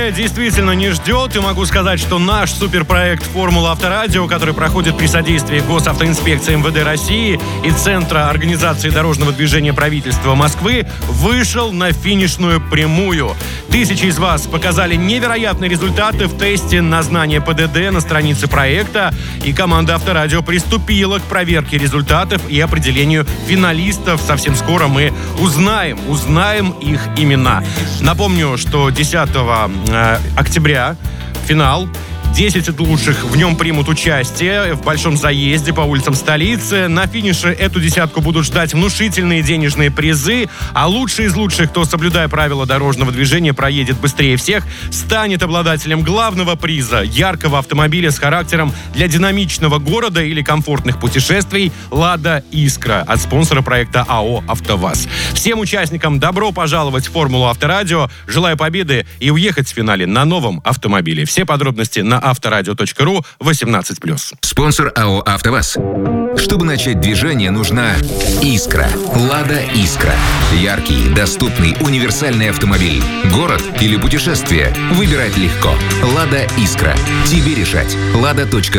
Время действительно не ждет, и могу сказать, что наш суперпроект «Формула Авторадио», который проходит при содействии Госавтоинспекции МВД России и Центра организации дорожного движения правительства Москвы, вышел на финишную прямую. Тысячи из вас показали невероятные результаты в тесте на знание ПДД на странице проекта, и команда Авторадио приступила к проверке результатов и определению финалистов. Совсем скоро мы узнаем их имена. Напомню, что 10 октября финал. 10 лучших в нем примут участие в большом заезде по улицам столицы. На финише эту десятку будут ждать внушительные денежные призы, а лучший из лучших, кто, соблюдая правила дорожного движения, проедет быстрее всех, станет обладателем главного приза — яркого автомобиля с характером для динамичного города или комфортных путешествий «Лада Искра» от спонсора проекта АО «АвтоВАЗ». Всем участникам добро пожаловать в «Формулу Авторадио». Желаю победы и уехать в финале на новом автомобиле. Все подробности на авторадио.ру 18+. Спонсор АО «АвтоВАЗ». Чтобы начать движение, нужна «Искра». «Лада Искра». Яркий, доступный, универсальный автомобиль. Город или путешествие? Выбирать легко. «Лада Искра». Тебе решать. Lada.ru.